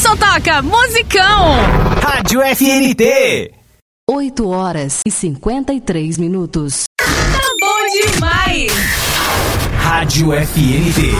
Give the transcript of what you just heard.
só toca musicão. Rádio FNT. 8h53. Tá bom demais. Rádio FNT.